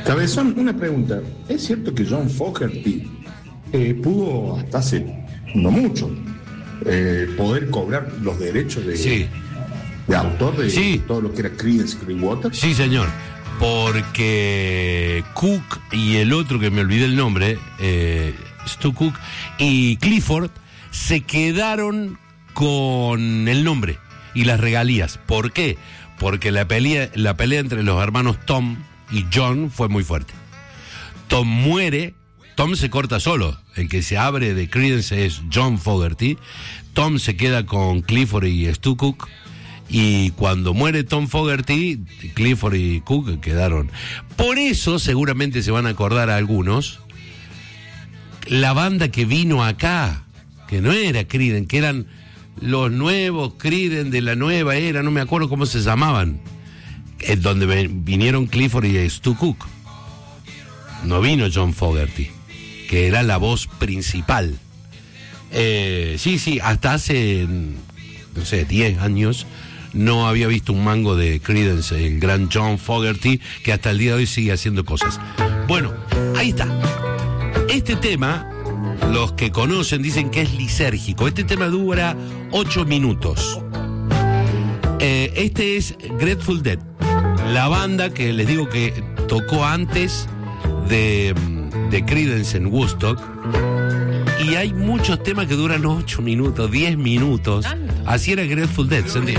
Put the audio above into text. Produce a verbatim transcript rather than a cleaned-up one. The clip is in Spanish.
Cabezón, una pregunta. ¿Es cierto que John Fogerty eh, pudo, hasta hace no mucho, eh, poder cobrar los derechos de, sí. de autor de sí. todo lo que era Creedence Clearwater? Sí, señor. Porque Cook y el otro que me olvidé el nombre, eh, Stu Cook y Clifford, se quedaron con el nombre y las regalías. ¿Por qué? Porque la pelea, la pelea entre los hermanos Tom y John fue muy fuerte. Tom muere, Tom se corta solo, el que se abre de Creedence es John Fogerty, Tom se queda con Clifford y Stu Cook, y cuando muere Tom Fogerty, Clifford y Cook quedaron. Por eso seguramente se van a acordar a algunos, la banda que vino acá, que no era Creedence, que eran los nuevos Creedence de la nueva era, no me acuerdo cómo se llamaban, es donde vinieron Clifford y Stu Cook. No vino John Fogerty, que era la voz principal. Eh, sí, sí, hasta hace, no sé, diez años no había visto un mango de Creedence, el gran John Fogerty, que hasta el día de hoy sigue haciendo cosas. Bueno, ahí está. Este tema, los que conocen dicen que es lisérgico. Este tema dura ocho minutos. Eh, este es Grateful Dead, la banda que les digo que tocó antes de, de Creedence en Woodstock. Y hay muchos temas que duran ocho minutos, diez minutos. Así era Grateful Dead, ¿se entiende?